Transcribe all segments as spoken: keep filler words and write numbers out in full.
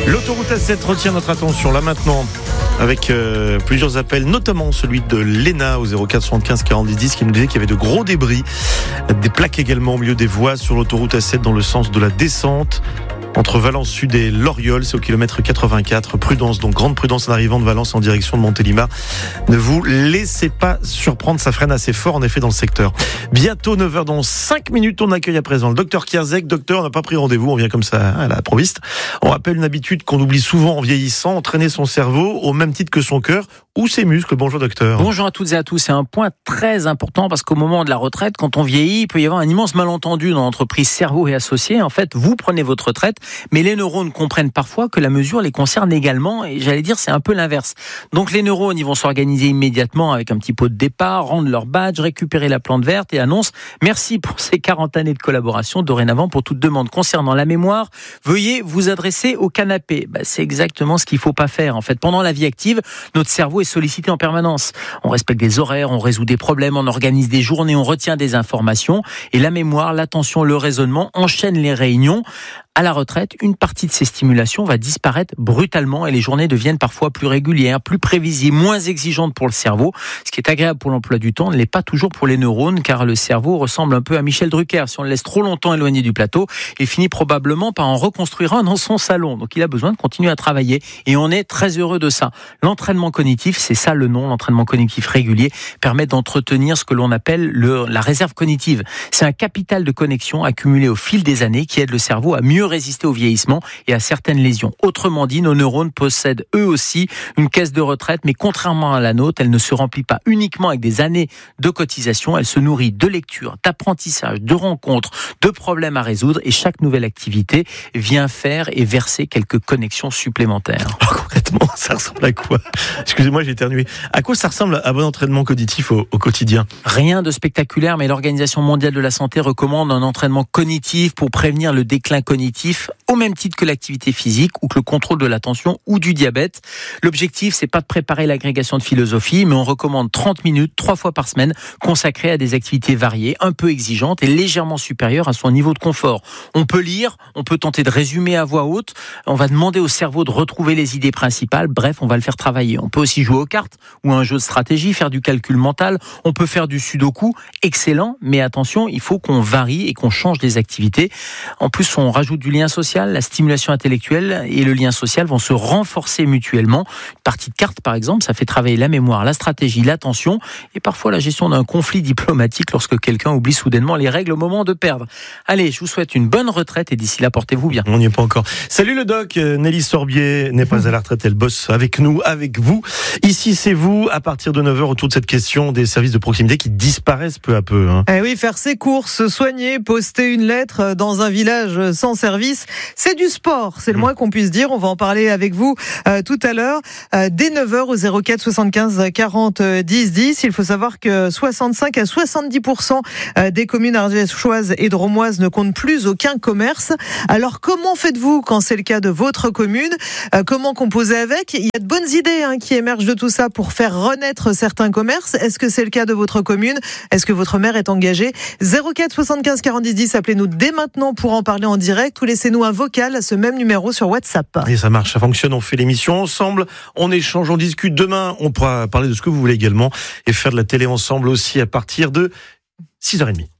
L'autoroute A sept retient notre attention là maintenant avec euh, plusieurs appels, notamment celui de Léna au zéro quatre soixante-quinze quarante dix qui nous disait qu'il y avait de gros débris, des plaques également au milieu des voies sur l'autoroute A sept dans le sens de la descente. Entre Valence Sud et Loriol, c'est au kilomètre quatre-vingt-quatre. Prudence, donc grande prudence en arrivant de Valence en direction de Montélimar. Ne vous laissez pas surprendre, ça freine assez fort en effet dans le secteur. Bientôt neuf heures, dans cinq minutes, on accueille à présent le docteur Kierzek. Docteur, on n'a pas pris rendez-vous, on vient comme ça à la proviste. On rappelle une habitude qu'on oublie souvent en vieillissant, entraîner son cerveau au même titre que son cœur ou ses muscles. Bonjour docteur. Bonjour à toutes et à tous. C'est un point très important parce qu'au moment de la retraite, quand on vieillit, il peut y avoir un immense malentendu dans l'entreprise cerveau et associés. En fait, vous prenez votre retraite, mais les neurones comprennent parfois que la mesure les concerne également, et j'allais dire c'est un peu l'inverse. Donc les neurones, ils vont s'organiser immédiatement avec un petit pot de départ, rendre leur badge, récupérer la plante verte et annoncent merci pour ces quarante années de collaboration. Dorénavant, pour toute demande concernant la mémoire, veuillez vous adresser au canapé. Bah, c'est exactement ce qu'il faut pas faire. En fait, pendant la vie active, notre cerveau est sollicité en permanence. On respecte des horaires, on résout des problèmes, on organise des journées, on retient des informations, et la mémoire, l'attention, le raisonnement enchaînent les réunions. À la retraite, une partie de ces stimulations va disparaître brutalement et les journées deviennent parfois plus régulières, plus prévisibles, moins exigeantes pour le cerveau. Ce qui est agréable pour l'emploi du temps ne l'est pas toujours pour les neurones, car le cerveau ressemble un peu à Michel Drucker. Si on le laisse trop longtemps éloigné du plateau, il finit probablement par en reconstruire un dans son salon. Donc il a besoin de continuer à travailler et on est très heureux de ça. L'entraînement cognitif, c'est ça le nom, l'entraînement cognitif régulier permet d'entretenir ce que l'on appelle le, la réserve cognitive. C'est un capital de connexion accumulé au fil des années qui aide le cerveau à mieux résister au vieillissement et à certaines lésions. Autrement dit, nos neurones possèdent eux aussi une caisse de retraite, mais contrairement à la nôtre, elle ne se remplit pas uniquement avec des années de cotisation, elle se nourrit de lectures, d'apprentissage, de rencontres, de problèmes à résoudre et chaque nouvelle activité vient faire et verser quelques connexions supplémentaires. Alors concrètement, ça ressemble à quoi ? Excusez-moi, j'ai éternué. À quoi ça ressemble un bon entraînement cognitif au, au quotidien ? Rien de spectaculaire, mais l'Organisation mondiale de la santé recommande un entraînement cognitif pour prévenir le déclin cognitif au même titre que l'activité physique ou que le contrôle de l'attention ou du diabète. L'objectif, c'est pas de préparer l'agrégation de philosophie, mais on recommande trente minutes, trois fois par semaine, consacrées à des activités variées, un peu exigeantes et légèrement supérieures à son niveau de confort. On peut lire, on peut tenter de résumer à voix haute, on va demander au cerveau de retrouver les idées principales, bref, on va le faire travailler. On peut aussi jouer aux cartes ou à un jeu de stratégie, faire du calcul mental, on peut faire du sudoku, excellent, mais attention, il faut qu'on varie et qu'on change les activités. En plus, on rajoute du lien social, la stimulation intellectuelle et le lien social vont se renforcer mutuellement. Une partie de cartes, par exemple, ça fait travailler la mémoire, la stratégie, l'attention et parfois la gestion d'un conflit diplomatique lorsque quelqu'un oublie soudainement les règles au moment de perdre. Allez, je vous souhaite une bonne retraite et d'ici là, portez-vous bien. On n'y est pas encore. Salut le doc, Nelly Sorbier n'est pas à la retraite, elle bosse avec nous, avec vous. Ici, c'est vous, à partir de neuf heures, autour de cette question des services de proximité qui disparaissent peu à peu. Hein. Eh oui, faire ses courses, soigner, poster une lettre dans un village sans service, c'est du sport, c'est le moins qu'on puisse dire. On va en parler avec vous euh, tout à l'heure, euh, dès neuf heures au zéro quatre soixante-quinze quarante dix dix. Il faut savoir que soixante-cinq à soixante-dix pour cent des communes ardéchoises et drômoises ne comptent plus aucun commerce. Alors comment faites-vous quand c'est le cas de votre commune ? euh, Comment composer avec ? Il y a de bonnes idées hein, qui émergent de tout ça pour faire renaître certains commerces. Est-ce que c'est le cas de votre commune ? Est-ce que votre maire est engagé ? zéro quatre soixante-quinze quarante dix dix, appelez-nous dès maintenant pour en parler en direct ou laissez-nous un vocal à ce même numéro sur WhatsApp. Et ça marche, ça fonctionne, on fait l'émission ensemble, on échange, on discute. Demain, on pourra parler de ce que vous voulez également et faire de la télé ensemble aussi à partir de six heures trente.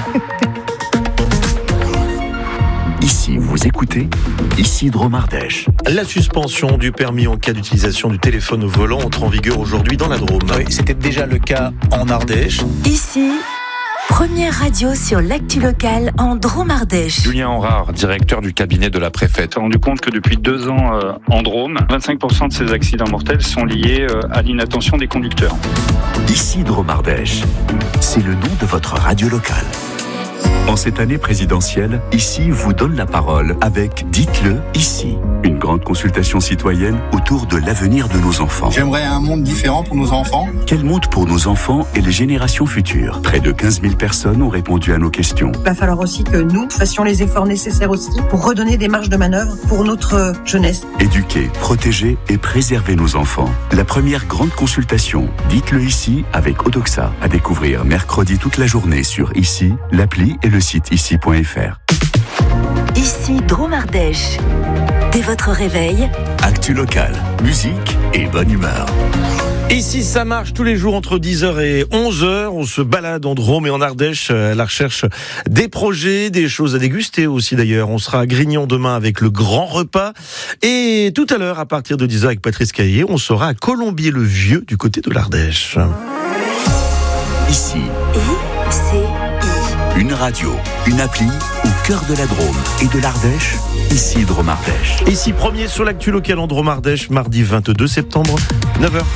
Ici, vous écoutez Ici Drôme-Ardèche. La suspension du permis en cas d'utilisation du téléphone au volant entre en vigueur aujourd'hui dans la Drôme. Oui, c'était déjà le cas en Ardèche. Ici, première radio sur l'actu locale en Drôme-Ardèche. Julien Henrard, directeur du cabinet de la préfète. On s'est rendu compte que depuis deux ans euh, en Drôme, vingt-cinq pour cent de ces accidents mortels sont liés euh, à l'inattention des conducteurs. Ici Drôme-Ardèche, c'est le nom de votre radio locale. En cette année présidentielle, Ici vous donne la parole avec Dites-le ici. Une grande consultation citoyenne autour de l'avenir de nos enfants. J'aimerais un monde différent pour nos enfants. Quel monde pour nos enfants et les générations futures ? Près de quinze mille personnes ont répondu à nos questions. Il va falloir aussi que nous fassions les efforts nécessaires aussi pour redonner des marges de manœuvre pour notre jeunesse. Éduquer, protéger et préserver nos enfants. La première grande consultation, Dites-le ici avec Odoxa. À découvrir mercredi toute la journée sur Ici, l'appli et le site ici point f r. Ici Drôme-Ardèche. Dès votre réveil, Actu locale, musique et bonne humeur. Ici, ça marche tous les jours entre dix heures et onze heures. On se balade en Drôme et en Ardèche à la recherche des projets, des choses à déguster aussi d'ailleurs. On sera à Grignan demain avec le grand repas. Et tout à l'heure, à partir de dix heures avec Patrice Caillé, on sera à Colombier-le-Vieux du côté de l'Ardèche. Ici, I C I. une radio, une appli au cœur de la Drôme et de l'Ardèche. Ici, Drôme Ardèche. Ici, premier sur l'actu local en Drôme Ardèche, mardi vingt-deux septembre, neuf heures.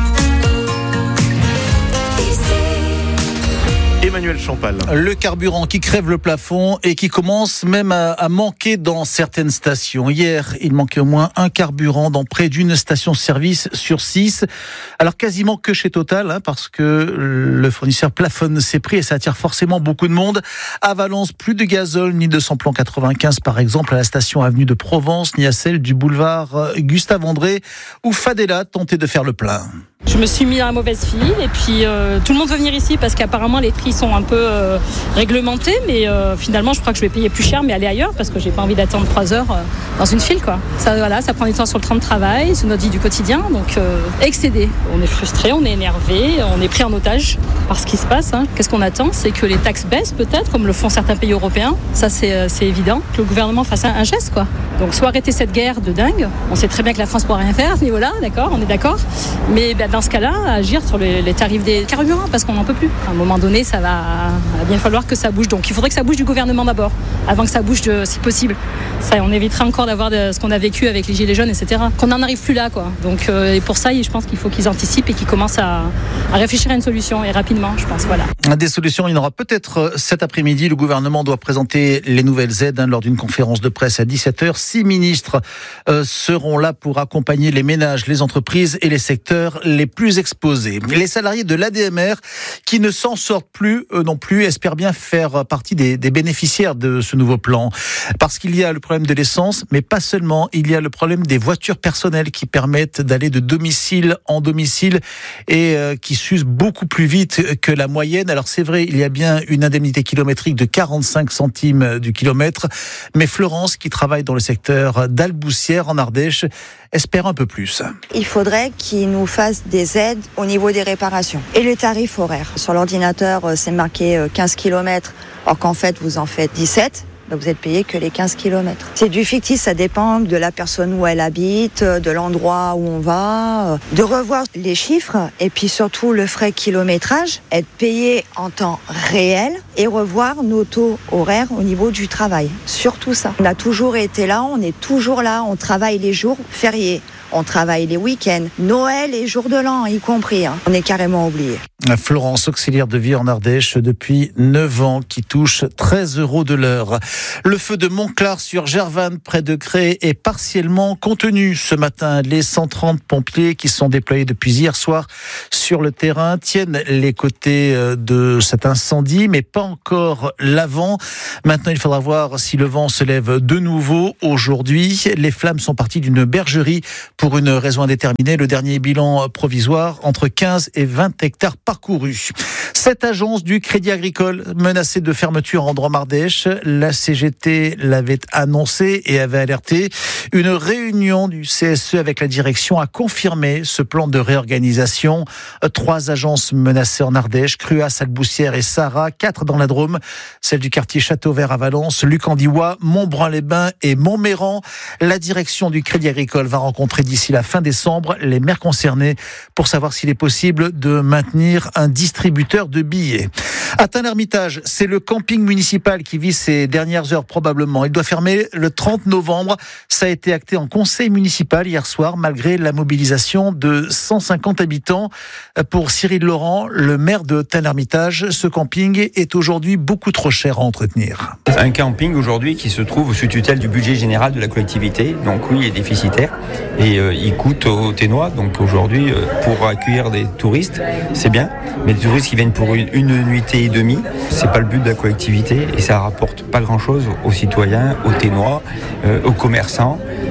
Emmanuel Champal. Le carburant qui crève le plafond et qui commence même à, à manquer dans certaines stations. Hier, il manquait au moins un carburant dans près d'une station-service sur six. Alors quasiment que chez Total, hein, parce que le fournisseur plafonne ses prix et ça attire forcément beaucoup de monde. À Valence, plus de gazole ni de samplon quatre-vingt-quinze par exemple à la station Avenue de Provence, ni à celle du boulevard Gustave André où Fadela tentait de faire le plein. Je me suis mis dans la mauvaise file et puis euh, tout le monde veut venir ici parce qu'apparemment les prix sont un peu euh, réglementés, mais euh, finalement je crois que je vais payer plus cher mais aller ailleurs parce que j'ai pas envie d'attendre trois heures euh, dans une file quoi. Ça voilà, ça prend du temps sur le train de travail, sur notre vie du quotidien, donc euh, excédé. On est frustré, on est énervé, on est pris en otage par ce qui se passe. Hein. Qu'est-ce qu'on attend ? C'est que les taxes baissent peut-être, comme le font certains pays européens. Ça c'est, euh, c'est évident. Que le gouvernement fasse un, un geste quoi. Donc soit arrêter cette guerre de dingue. On sait très bien que la France ne pourra rien faire à ce niveau-là, d'accord, on est d'accord. Mais ben, dans ce cas-là, agir sur les, les tarifs des carburants parce qu'on n'en peut plus. À un moment donné, ça va, va bien falloir que ça bouge. Donc il faudrait que ça bouge du gouvernement d'abord, avant que ça bouge de, si possible. Ça, on évitera encore d'avoir de, ce qu'on a vécu avec les gilets jaunes, et cetera. Qu'on n'en arrive plus là, quoi. Donc euh, et pour ça, je pense qu'il faut qu'ils anticipent et qu'ils commencent à, à réfléchir à une solution et rapidement, je pense. Voilà. Des solutions, il y en aura peut-être cet après-midi. Le gouvernement doit présenter les nouvelles aides hein, lors d'une conférence de presse à dix-sept heures. Six ministres euh, seront là pour accompagner les ménages, les entreprises et les secteurs les plus exposés. Les salariés de l'A D M R qui ne s'en sortent plus, eux non plus, espèrent bien faire partie des, des bénéficiaires de ce nouveau plan. Parce qu'il y a le problème de l'essence, mais pas seulement. Il y a le problème des voitures personnelles qui permettent d'aller de domicile en domicile et euh, qui s'usent beaucoup plus vite que la moyenne. Alors c'est vrai, il y a bien une indemnité kilométrique de quarante-cinq centimes du kilomètre, mais Florence, qui travaille dans le secteur d'Alboussière en Ardèche, espère un peu plus. Il faudrait qu'ils nous fassent des aides au niveau des réparations. Et le tarif horaire. Sur l'ordinateur, c'est marqué quinze kilomètres, alors qu'en fait, vous en faites dix-sept. Donc vous êtes payé que les quinze kilomètres. C'est du fictif, ça dépend de la personne où elle habite, de l'endroit où on va, de revoir les chiffres et puis surtout le frais kilométrage, être payé en temps réel et revoir nos taux horaires au niveau du travail. Surtout ça. On a toujours été là, on est toujours là, on travaille les jours fériés. On travaille les week-ends, Noël et jour de l'an y compris. Hein. On est carrément oublié. Florence, auxiliaire de vie en Ardèche depuis neuf ans, qui touche treize euros de l'heure. Le feu de Montclar sur Gervanne, près de Cré, est partiellement contenu ce matin. Les cent trente pompiers qui sont déployés depuis hier soir sur le terrain tiennent les côtés de cet incendie, mais pas encore l'avant. Maintenant, il faudra voir si le vent se lève de nouveau aujourd'hui. Les flammes sont parties d'une bergerie pour une raison indéterminée. Le dernier bilan provisoire, entre quinze et vingt hectares parcourus. Cette agence du Crédit Agricole menacée de fermeture en Drôme-Ardèche, la C G T l'avait annoncé et avait alerté. Une réunion du C S E avec la direction a confirmé ce plan de réorganisation. Trois agences menacées en Ardèche, Cruas, Alboussière et Sarrat, quatre dans la Drôme, celle du quartier Château-Vert à Valence, Luc-en-Diois, Montbrun-les-Bains et Montméran. La direction du Crédit Agricole va rencontrer d'ici la fin décembre les maires concernés pour savoir s'il est possible de maintenir un distributeur de billets. À Tain-l'Hermitage, c'est le camping municipal qui vit ses dernières heures probablement. Il doit fermer le trente novembre. Ça a été acté en conseil municipal hier soir malgré la mobilisation de cent cinquante habitants. Pour Cyril Laurent, le maire de Tain-l'Hermitage, ce camping est aujourd'hui beaucoup trop cher à entretenir. Un camping aujourd'hui qui se trouve sous tutelle du budget général de la collectivité, donc oui, il est déficitaire et euh, il coûte aux Thénois. Donc aujourd'hui, euh, pour accueillir des touristes, c'est bien, mais les touristes qui viennent pour une, une nuitée et demie, c'est pas le but de la collectivité et ça rapporte pas grand-chose aux citoyens, aux Thénois, euh, aux commerçants.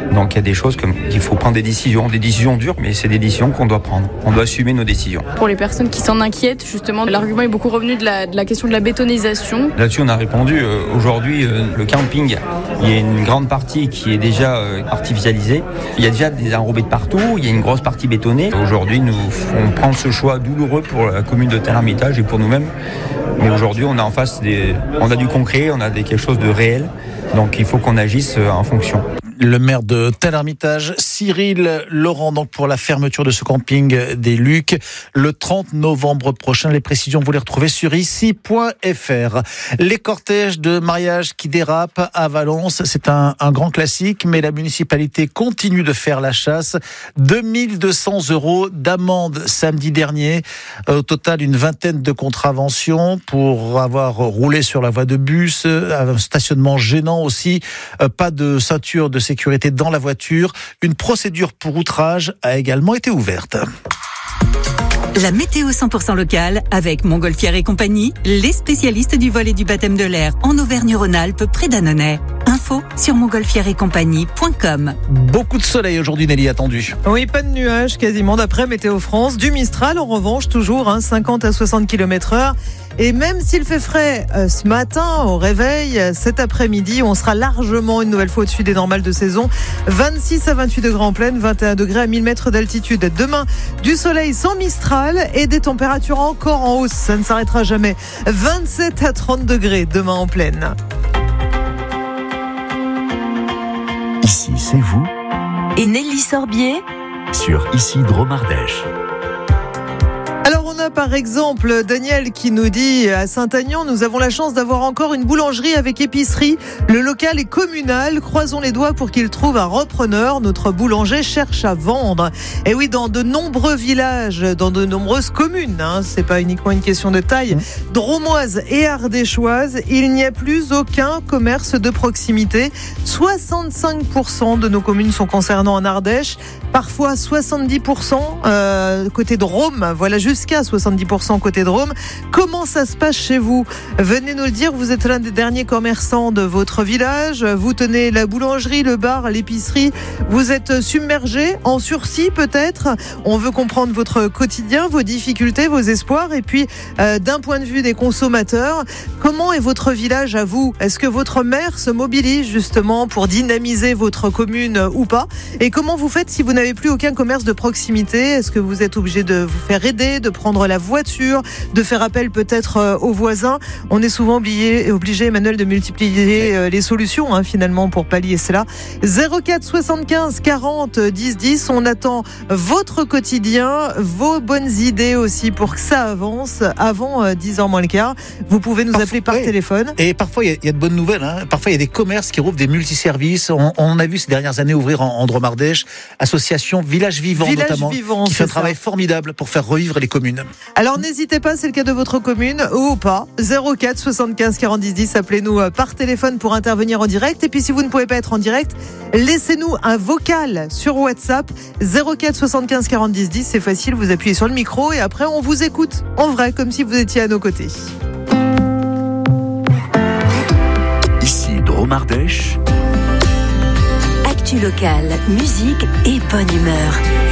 Donc il y a des choses comme qu'il faut prendre des décisions, des décisions dures, mais c'est des décisions qu'on doit prendre. On doit assumer nos décisions. Pour les personnes qui s'en inquiètent, justement, l'argument est beaucoup revenu de la, de la question de la bétonisation. Là-dessus, on a répondu. Euh, aujourd'hui, euh, le camping, il y a une grande partie qui est déjà euh, artificialisée. Il y a déjà des enrobés de partout. Il y a une grosse partie bétonnée. Aujourd'hui, nous, on prend ce choix douloureux pour la commune de Tel-Hermitage et pour nous-mêmes. Mais aujourd'hui, on a en face des, on a du concret, on a des, quelque chose de réel. Donc, il faut qu'on agisse en fonction. Le maire de Tel-Hermitage, Cyril Laurent, donc pour la fermeture de ce camping des Lucs le trente novembre prochain. Les précisions, vous les retrouvez sur ici point f r. Les cortèges de mariage qui dérapent à Valence, c'est un, un grand classique, mais la municipalité continue de faire la chasse. deux mille deux cents euros d'amende samedi dernier. Au total, une vingtaine de contraventions pour avoir roulé sur la voie de bus, un stationnement gênant aussi, pas de ceinture de sécurité dans la voiture. Une procédure pour outrage a également été ouverte. La météo cent pour cent locale avec Montgolfière et compagnie, les spécialistes du vol et du baptême de l'air en Auvergne-Rhône-Alpes près d'Annonay. Info sur montgolfière et compagnie point com. Beaucoup de soleil aujourd'hui, Nelly, attendu. Oui, pas de nuages quasiment d'après Météo France. Du Mistral en revanche, toujours hein, cinquante à soixante kilomètres heure. Et même s'il fait frais euh, ce matin au réveil, cet après-midi, on sera largement une nouvelle fois au-dessus des normales de saison. vingt-six à vingt-huit degrés en plaine, vingt et un degrés à mille mètres d'altitude. Demain, du soleil sans Mistral et des températures encore en hausse. Ça ne s'arrêtera jamais. vingt-sept à trente degrés demain en plaine. Ici, c'est vous. Et Nelly Sorbier Sur Ici Drôme Ardèche. Alors on a par exemple Daniel qui nous dit à Saint-Agnan, nous avons la chance d'avoir encore une boulangerie avec épicerie. Le local est communal, croisons les doigts pour qu'il trouve un repreneur. Notre boulanger cherche à vendre. Et oui, dans de nombreux villages, dans de nombreuses communes, hein, c'est pas uniquement une question de taille, mmh. drômoises et ardéchoises, il n'y a plus aucun commerce de proximité. soixante-cinq pour cent de nos communes sont concernées en Ardèche, parfois soixante-dix pour cent euh, côté Drôme, voilà jusqu'à soixante-dix pour cent côté Drôme. Comment ça se passe chez vous ? Venez nous le dire, vous êtes l'un des derniers commerçants de votre village, vous tenez la boulangerie, le bar, l'épicerie, vous êtes submergé, en sursis peut-être. On veut comprendre votre quotidien, vos difficultés, vos espoirs, et puis euh, d'un point de vue des consommateurs, comment est votre village à vous ? Est-ce que votre maire se mobilise justement pour dynamiser votre commune ou pas ? Et comment vous faites si vous n'avez plus aucun commerce de proximité ? Est-ce que vous êtes obligé de vous faire aider, de prendre la voiture, de faire appel peut-être aux voisins ? On est souvent obligé, obligé Emmanuel, de multiplier les solutions hein, finalement pour pallier cela. zéro quatre soixante-quinze quarante dix dix, on attend votre quotidien, vos bonnes idées aussi pour que ça avance avant dix heures moins le quart. Vous pouvez nous parfois, appeler par oui. téléphone. Et parfois il y, y a de bonnes nouvelles. Hein. Parfois il y a des commerces qui rouvrent des multiservices. On, on a vu ces dernières années ouvrir en, en Drôme Ardèche, association Village Vivant Village notamment, Vivant, qui fait un ça. travail formidable pour faire revivre les communes. Alors n'hésitez pas, c'est le cas de votre commune ou pas. zéro quatre soixante-quinze quarante dix dix, appelez-nous par téléphone pour intervenir en direct. Et puis si vous ne pouvez pas être en direct, laissez-nous un vocal sur WhatsApp. zéro quatre soixante-quinze quarante dix dix, c'est facile, vous appuyez sur le micro et après on vous écoute en vrai, comme si vous étiez à nos côtés. Ici Drôme Ardèche. Actu locale, musique et bonne humeur.